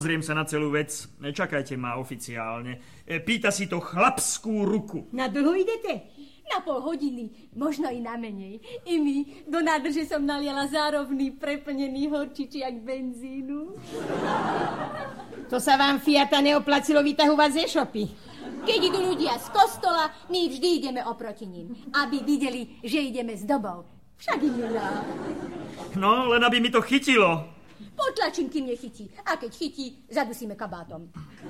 Zriem sa na celú vec. Čakajte ma oficiálne. Pýta si to chlapskú ruku. Na dlho idete? Na pol hodiny, možno i na menej. I my do nádrže som naliala zárovný preplnený horčičiak benzínu. To sa vám Fiata neoplatilo vytahovať z e-shopy. Keď idú ľudia z kostola, my vždy ideme oproti ním, aby videli, že ideme s dobou. Však im nedá. No, len aby mi to chytilo. Potlačím, kým nechytí. A keď chytí, zadusíme kabátom.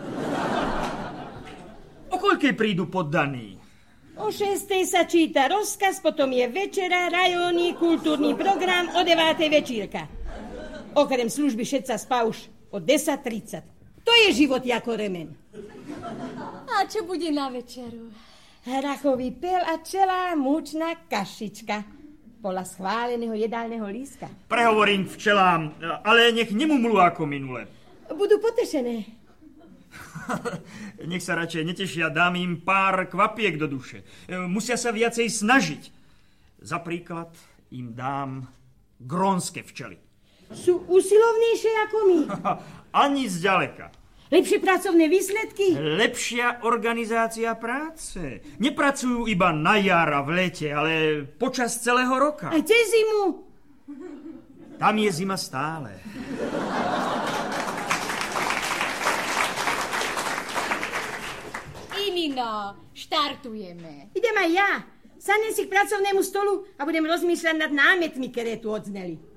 O koľkej prídu poddaní? O 6:00 sa číta rozkaz, potom je večera, rajónny, kultúrny program, o 9:00 večírka. Okrem služby všetca spá už o 10:30. To je život ako remen. A čo bude na večeru? Hrachový pel a celá múčna kašička. Podľa schváleného jedálneho lístka. Prehovorím včelám, ale nech nemumlú ako minule. Budú potešené. Nech sa radšej netešia, dám im pár kvapiek do duše. Musia sa viacej snažiť. Za príklad im dám grónske včely. Sú usilovnejšie ako my. Ani zďaleka. Lepšie pracovné výsledky? Lepšia organizácia práce. Nepracujú iba na jar a v lete, ale počas celého roka. Aj cez zimu? Tam je zima stále. Imino, štartujeme. Idem aj ja. Sadnem si k pracovnému stolu a budem rozmýšľať nad námetmi, ktoré tu odzneli.